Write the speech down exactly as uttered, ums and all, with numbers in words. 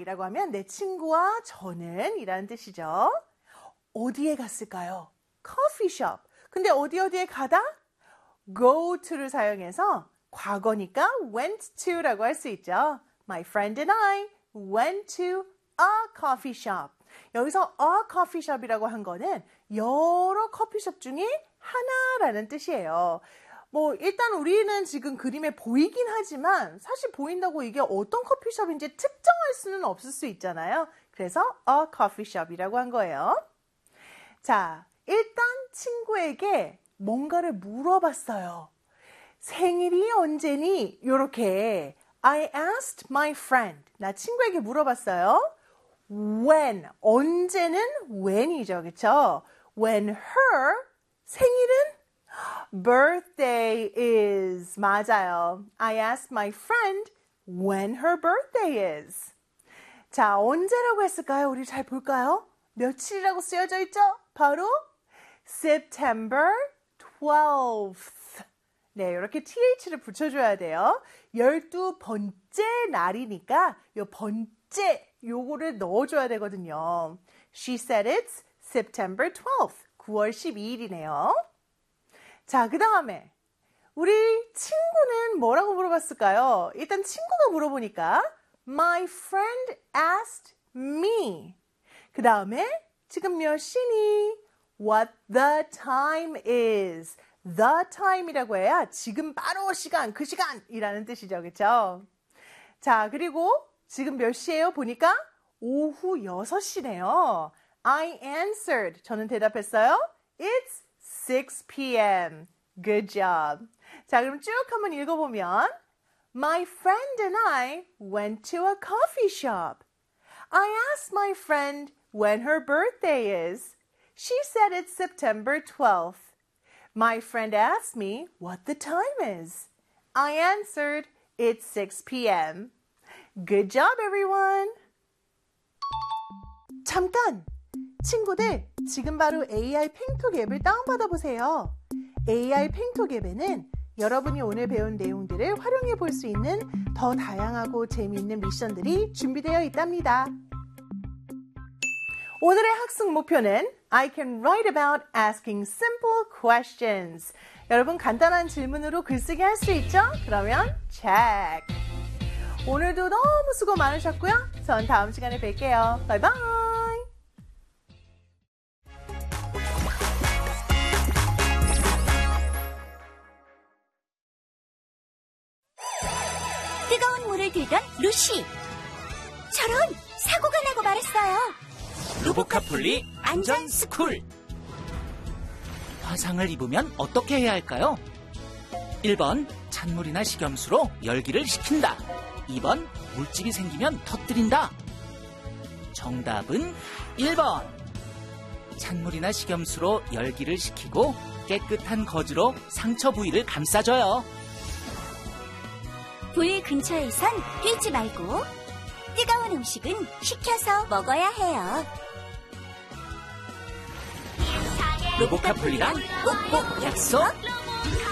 I라고 하면 내 친구와 저는 이라는 뜻이죠. 어디에 갔을까요? Coffee shop. 근데 어디 어디에 가다? Go to를 사용해서 과거니까 went to라고 할 수 있죠. My friend and I went to a coffee shop. 여기서 a coffee shop이라고 한 거는 여러 커피숍 중에 하나라는 뜻이에요. 뭐 일단 우리는 지금 그림에 보이긴 하지만 사실 보인다고 이게 어떤 커피숍인지 특정할 수는 없을 수 있잖아요. 그래서 a coffee shop이라고 한 거예요. 자, 일단 친구에게 뭔가를 물어봤어요. 생일이 언제니? 요렇게 I asked my friend. 나 친구에게 물어봤어요. When, 언제는 when이죠, 그쵸? When her, 생일은 birthday is. 맞아요. I asked my friend when her birthday is. 자, 언제라고 했을까요? 우리 잘 볼까요? 며칠이라고 쓰여져 있죠? 바로 September twelfth. 네, 이렇게 th를 붙여줘야 돼요. 열두 번째 날이니까 요 번째 요거를 넣어줘야 되거든요. She said it's September twelfth. 구월 십이일이네요. 자, 그 다음에 우리 친구는 뭐라고 물어봤을까요? 일단 친구가 물어보니까 My friend asked me. 그 다음에 지금 몇 시니? What the time is. The time이라고 해야 지금 바로 시간, 그 시간이라는 뜻이죠. 그렇죠? 자, 그리고 지금 몇 시예요? 보니까 오후 여섯 시네요. I answered. 저는 대답했어요. It's six p.m. Good job. 자, 그럼 쭉 한번 읽어보면 My friend and I went to a coffee shop. I asked my friend when her birthday is. She said it's September twelfth. My friend asked me what the time is. I answered, it's six p.m. Good job, everyone! 잠깐! 친구들, 지금 바로 에이아이 팽톡 앱을 다운받아 보세요. 에이아이 팽톡 앱에는 여러분이 오늘 배운 내용들을 활용해 볼 수 있는 더 다양하고 재미있는 미션들이 준비되어 있답니다. 오늘의 학습 목표는 I can write about asking simple questions. 여러분 간단한 질문으로 글쓰기 할 수 있죠? 그러면 check. 오늘도 너무 수고 많으셨고요. 전 다음 시간에 뵐게요. 바이바이. 뜨거운 물을 들던 루시. 저런 사고가 나고 말았어요. 로보카폴리 안전 스쿨. 화상을 입으면 어떻게 해야 할까요? 일 번 찬물이나 식염수로 열기를 식힌다. 이 번 물집이 생기면 터뜨린다. 정답은 일 번. 찬물이나 식염수로 열기를 식히고 깨끗한 거즈로 상처 부위를 감싸줘요. 불 근처에선 뛰지 말고 뜨거운 음식은 식혀서 먹어야 해요. 로보카폴리랑 꼭꼭 약속.